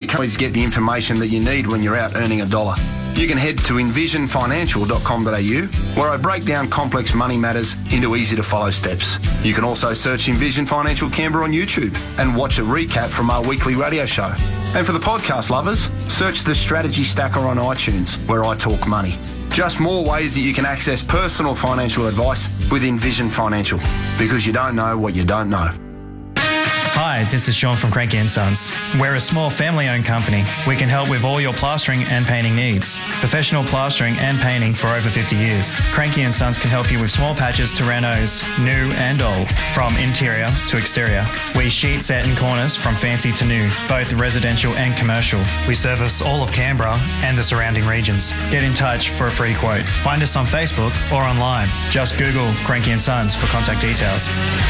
can always get the information that you need when you're out earning a dollar. You can head to envisionfinancial.com.au, where I break down complex money matters into easy-to-follow steps. You can also search Envision Financial Canberra on YouTube and watch a recap from our weekly radio show. And for the podcast lovers, search the Strategy Stacker on iTunes, where I talk money. Just more ways that you can access personal financial advice with Envision Financial, because you don't know what you don't know. Hi, this is Sean from Cranky & Sons. We're a small family-owned company. We can help with all your plastering and painting needs. Professional plastering and painting for over 50 years. Cranky & Sons can help you with small patches to renos, new and old, from interior to exterior. We sheet, set and corners from fancy to new, both residential and commercial. We service all of Canberra and the surrounding regions. Get in touch for a free quote. Find us on Facebook or online. Just Google Cranky & Sons for contact details.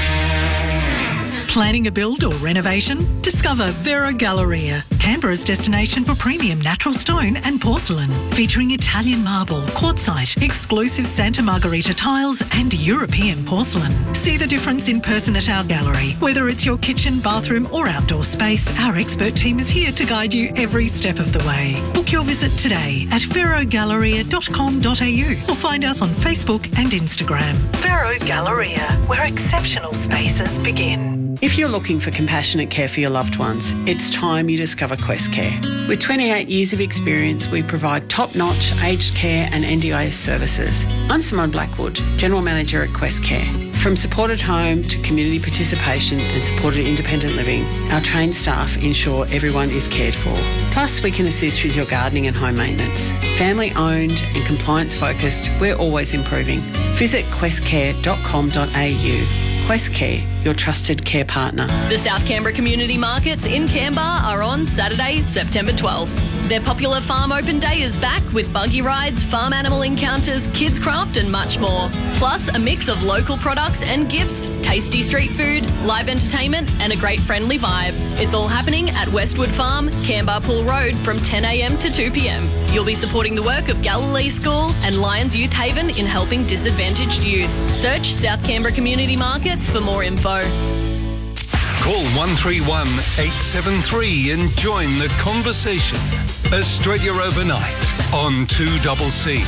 Planning a build or renovation? Discover Vero Galleria, Canberra's destination for premium natural stone and porcelain, featuring Italian marble, quartzite, exclusive Santa Margherita tiles and European porcelain. See the difference in person at our gallery. Whether it's your kitchen, bathroom or outdoor space, our expert team is here to guide you every step of the way. Book your visit today at verogalleria.com.au or find us on Facebook and Instagram. Vero Galleria, where exceptional spaces begin. If you're looking for compassionate care for your loved ones, it's time you discover Quest Care. With 28 years of experience, we provide top-notch aged care and NDIS services. I'm Simone Blackwood, General Manager at Quest Care. From supported home to community participation and supported independent living, our trained staff ensure everyone is cared for. Plus, we can assist with your gardening and home maintenance. Family-owned and compliance-focused, we're always improving. Visit questcare.com.au. Quest Care, your trusted care partner. The South Canberra Community Markets in Canberra are on Saturday, September 12th. Their popular farm open day is back with buggy rides, farm animal encounters, kids craft and much more. Plus a mix of local products and gifts, tasty street food, live entertainment and a great friendly vibe. It's all happening at Westwood Farm, Canberra Pool Road from 10 a.m. to 2 p.m. You'll be supporting the work of Galilee School and Lions Youth Haven in helping disadvantaged youth. Search South Canberra Community Markets for more info. Call 131 873 and join the conversation. Australia Overnight on 2CC.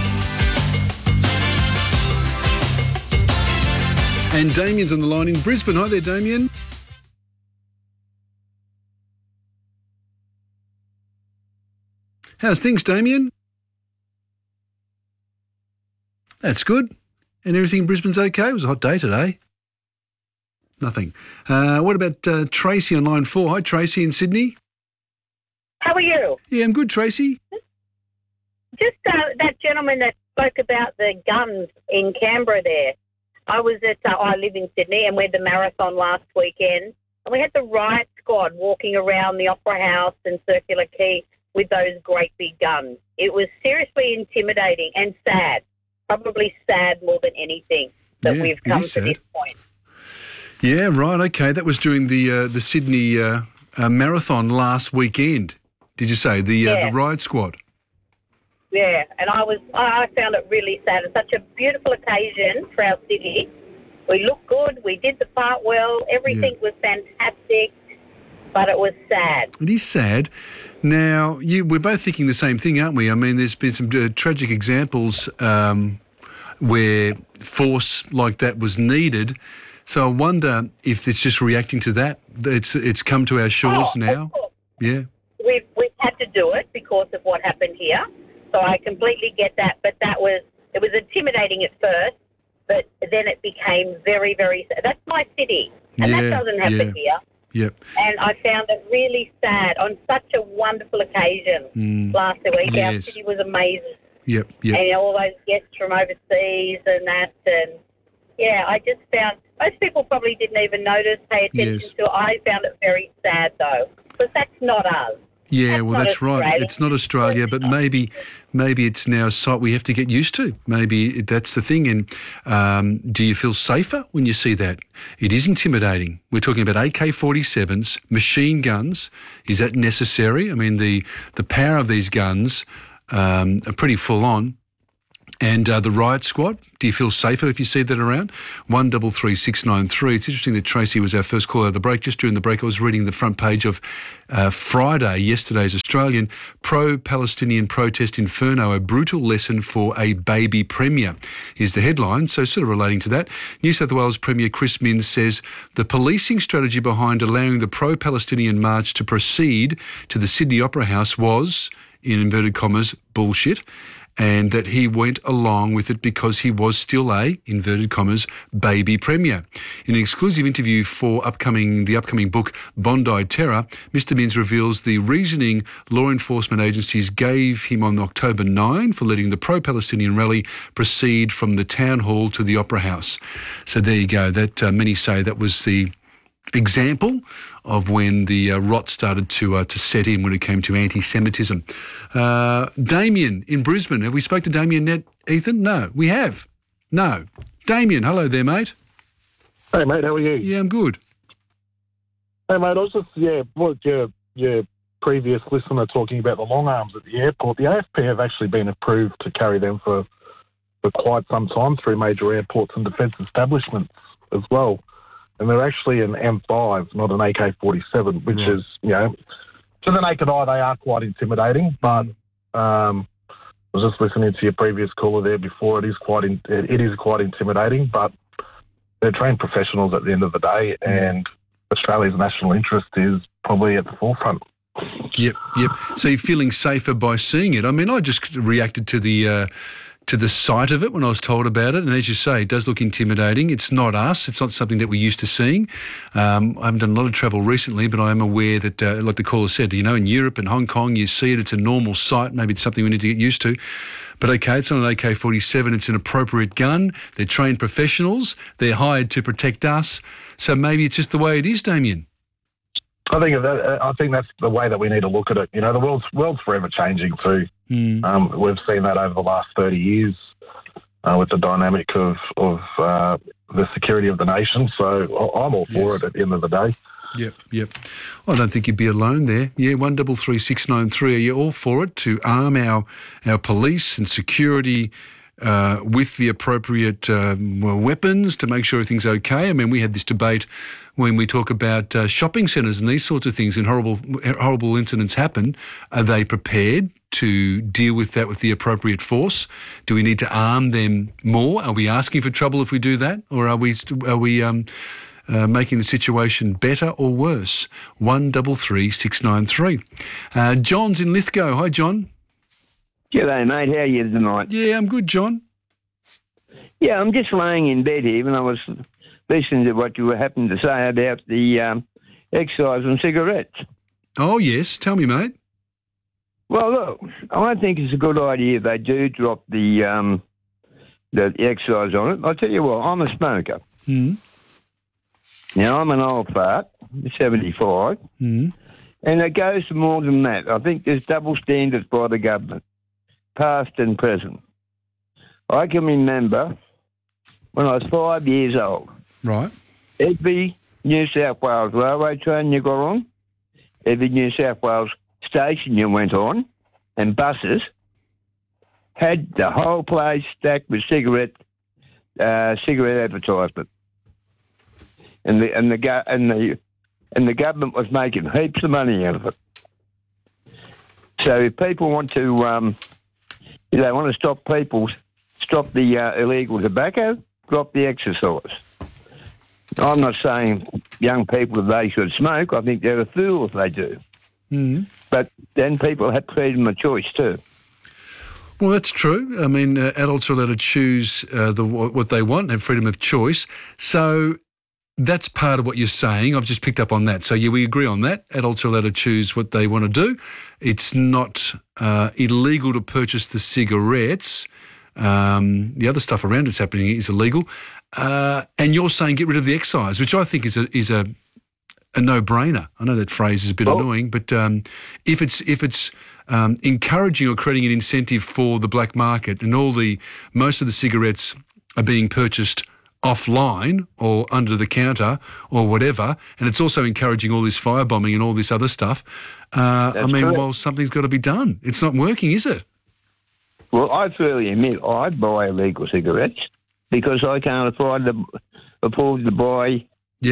And Damien's on the line in Brisbane. Hi there, Damien. How's things, Damien? That's good. And everything in Brisbane's okay? It was a hot day today. Nothing. What about Tracy on line 4? Hi, Tracy in Sydney. How are you? Yeah, I'm good, Tracy. Just that gentleman that spoke about the guns in Canberra there. I live in Sydney and we had the marathon last weekend and we had the riot squad walking around the Opera House and Circular Quay with those great big guns. It was seriously intimidating and sad, probably sad more than anything that we've come to this point. Yeah, right, okay. That was during the Sydney marathon last weekend, did you say? The riot squad? Yeah, and I found it really sad. It's such a beautiful occasion for our city. We looked good, we did the part well, everything was fantastic, but it was sad. It is sad. Now, we're both thinking the same thing, aren't we? I mean, there's been some tragic examples where force like that was needed. So I wonder if it's just reacting to that. It's come to our shores now. Yeah. We've had to do it because of what happened here. So I completely get that. But it was intimidating at first, but then it became very, very sad. That's my city. And that doesn't happen here. Yep. And I found it really sad on such a wonderful occasion last week. Our city was amazing. Yep. And all those guests from overseas and that. And, I just found most people probably didn't even notice, pay attention to it. I found it very sad, though, because that's not us. Yeah, that's right. It's not Australia, but maybe it's now a sight we have to get used to. Maybe that's the thing. And do you feel safer when you see that? It is intimidating. We're talking about AK-47s, machine guns. Is that necessary? I mean, the power of these guns are pretty full on. And the riot squad, do you feel safer if you see that around? 133693. It's interesting that Tracy was our first call out of the break. Just during the break, I was reading the front page of Friday, yesterday's Australian, pro-Palestinian protest inferno, a brutal lesson for a baby premier, is the headline. So sort of relating to that, New South Wales Premier Chris Minns says the policing strategy behind allowing the pro-Palestinian march to proceed to the Sydney Opera House was, in inverted commas, bullshit, and that he went along with it because he was still a, inverted commas, baby premier. In an exclusive interview for the upcoming book Bondi Terror, Mr Minns reveals the reasoning law enforcement agencies gave him on October 9 for letting the pro-Palestinian rally proceed from the town hall to the Opera House. So there you go. That many say that was the example of when the rot started to set in when it came to anti-Semitism. Damien in Brisbane. Have we spoke to Damien yet, Ethan? No, we have. No. Damien, hello there, mate. Hey, mate, how are you? Yeah, I'm good. Hey, mate, I was just, what your previous listener talking about the long arms at the airport. The AFP have actually been approved to carry them for quite some time through major airports and defence establishments as well. And they're actually an M5, not an AK-47, which is, to the naked eye, they are quite intimidating. But I was just listening to your previous caller there before. It is quite intimidating, but they're trained professionals at the end of the day, and Australia's national interest is probably at the forefront. Yep. So you're feeling safer by seeing it. I mean, I just reacted to the sight of it when I was told about it. And as you say, it does look intimidating. It's not us. It's not something that we're used to seeing. I haven't done a lot of travel recently, but I am aware that, like the caller said, in Europe and Hong Kong, you see it. It's a normal sight. Maybe it's something we need to get used to. But okay, it's not an AK-47. It's an appropriate gun. They're trained professionals. They're hired to protect us. So maybe it's just the way it is, Damien. I think that's the way that we need to look at it. The world's forever changing too. We've seen that over the last 30 years with the dynamic of the security of the nation. So I'm all for it at the end of the day. Yep. I don't think you'd be alone there. Yeah, 133693. Are you all for it to arm our police and security with the appropriate weapons to make sure everything's okay? I mean, we had this debate when we talk about shopping centres and these sorts of things, and horrible incidents happen. Are they prepared to deal with that with the appropriate force? Do we need to arm them more? Are we asking for trouble if we do that, or are we making the situation better or worse? 133693. John's in Lithgow. Hi, John. G'day, mate. How are you tonight? Yeah, I'm good, John. Yeah, I'm just laying in bed here when I was listening to what you happened to say about the excise on cigarettes. Oh, yes. Tell me, mate. Well, look, I think it's a good idea they do drop the excise on it. I'll tell you what, I'm a smoker. Now, I'm an old fart, 75, and it goes to more than that. I think there's double standards by the government, past and present. I can remember when I was 5 years old. Right. Every New South Wales railway train you got on, every New South Wales station you went on, and buses had the whole place stacked with cigarette advertisement, and the government was making heaps of money out of it. So if people want to, if they want to stop the illegal tobacco, drop the exercise. I'm not saying young people they should smoke. I think they're a fool if they do. But then people have freedom of choice too. Well, that's true. I mean, adults are allowed to choose what they want and have freedom of choice. So that's part of what you're saying. I've just picked up on that. So, yeah, we agree on that. Adults are allowed to choose what they want to do. It's not illegal to purchase the cigarettes. The other stuff around it's happening is illegal. And you're saying get rid of the excise, which I think is a no-brainer. I know that phrase is a bit annoying, but if it's encouraging or creating an incentive for the black market, and most of the cigarettes are being purchased offline or under the counter or whatever, and it's also encouraging all this firebombing and all this other stuff. Well, something's got to be done. It's not working, is it? Well, I freely admit I buy illegal cigarettes because I can't afford to buy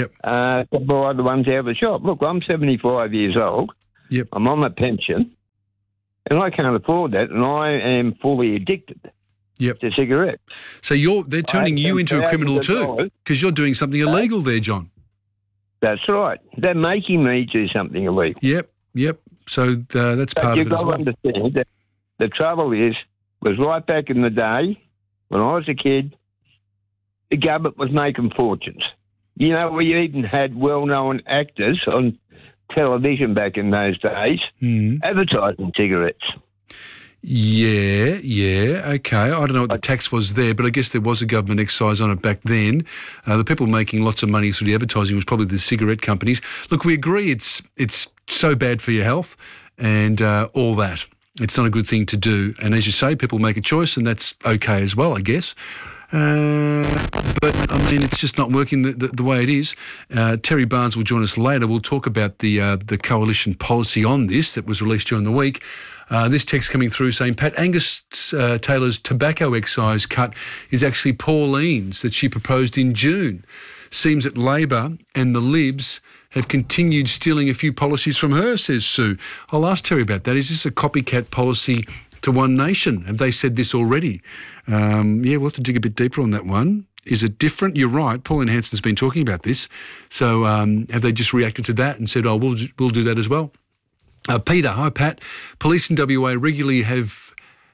the ones out of the shop. Look, I'm 75 years old. Yep. I'm on a pension, and I can't afford that, and I am fully addicted to cigarettes. So they're turning you into a criminal too, because you're doing something illegal there, John. That's right. They're making me do something illegal. Yep. So that's part of it as well. You've got to understand that the trouble was right back in the day, when I was a kid, the government was making fortunes. You know, we even had well-known actors on television back in those days advertising cigarettes. Yeah, okay. I don't know what the tax was there, but I guess there was a government excise on it back then. The people making lots of money through the advertising was probably the cigarette companies. Look, we agree it's so bad for your health and all that. It's not a good thing to do. And as you say, people make a choice, and that's okay as well, I guess. But, I mean, it's just not working the way it is. Terry Barnes will join us later. We'll talk about the coalition policy on this that was released during the week. This text coming through saying, Pat, Angus Taylor's tobacco excise cut is actually Pauline's that she proposed in June. Seems that Labor and the Libs have continued stealing a few policies from her, says Sue. I'll ask Terry about that. Is this a copycat policy to One Nation? Have they said this already? We'll have to dig a bit deeper on that one. Is it different? You're right. Pauline Hanson's been talking about this. So have they just reacted to that and said, we'll do that as well? Peter, hi, Pat. Police in WA regularly have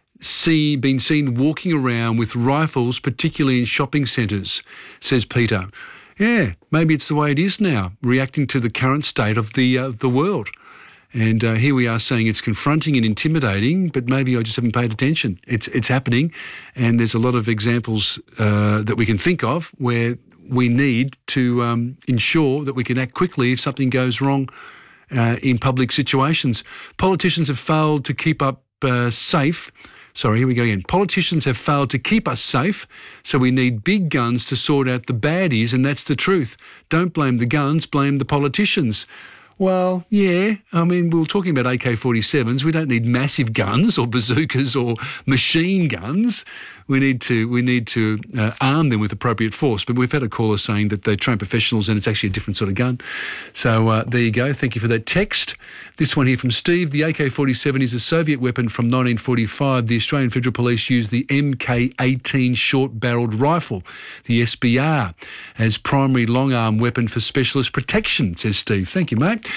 been seen walking around with rifles, particularly in shopping centres, says Peter. Yeah, maybe it's the way it is now, reacting to the current state of the world. And here we are saying it's confronting and intimidating, but maybe I just haven't paid attention. It's happening, and there's a lot of examples that we can think of where we need to ensure that we can act quickly if something goes wrong in public situations. Politicians have failed to keep up safe. Sorry, here we go again. Politicians have failed to keep us safe, so we need big guns to sort out the baddies, and that's the truth. Don't blame the guns, blame the politicians. Well, yeah, I mean, we were talking about AK-47s. We don't need massive guns or bazookas or machine guns. We need to arm them with appropriate force. But we've had a caller saying that they're trained professionals and it's actually a different sort of gun. So there you go. Thank you for that text. This one here from Steve. The AK-47 is a Soviet weapon from 1945. The Australian Federal Police used the MK-18 short-barrelled rifle, the SBR, as primary long-arm weapon for specialist protection, says Steve. Thank you, mate.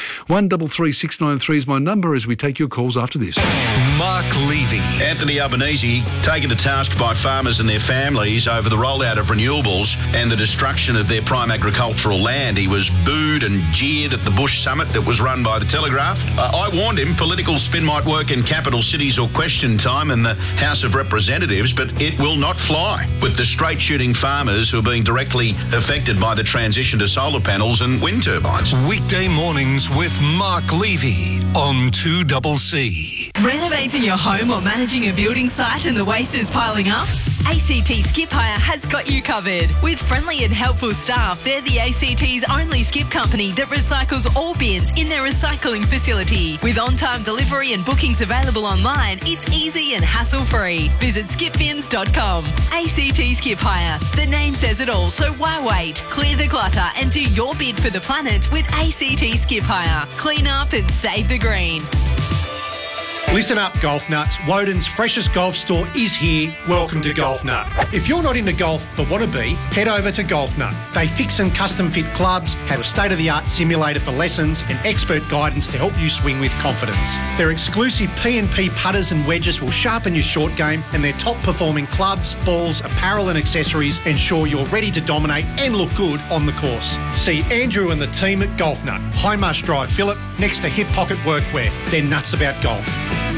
133693 is my number as we take your calls after this. Mark Levy. Anthony Albanese taken to task by farmers and their families over the rollout of renewables and the destruction of their prime agricultural land. He was booed and jeered at the Bush Summit that was run by the Telegraph. I warned him political spin might work in capital cities or question time in the House of Representatives, but it will not fly with the straight-shooting farmers who are being directly affected by the transition to solar panels and wind turbines. Weekday mornings with Mark Levy on 2CC. Renovating your home or managing a building site and the waste is piling up? ACT Skip Hire has got you covered. With friendly and helpful staff, they're the ACT's only skip company that recycles all bins in their recycling facility. With on-time delivery and bookings available online, it's easy and hassle-free. Visit skipbins.com. ACT Skip Hire. The name says it all, so why wait? Clear the clutter and do your bid for the planet with ACT Skip Hire. Clean up and save the green. Listen up, golf nuts. Woden's freshest golf store is here. Welcome to Golf Nut. If you're not into golf but want to be, head over to Golf Nut. They fix and custom fit clubs, have a state-of-the-art simulator for lessons and expert guidance to help you swing with confidence. Their exclusive P&P putters and wedges will sharpen your short game, and their top-performing clubs, balls, apparel and accessories ensure you're ready to dominate and look good on the course. See Andrew and the team at Golf Nut, High Marsh Drive, Phillip, next to Hip Pocket Workwear. They're nuts about golf.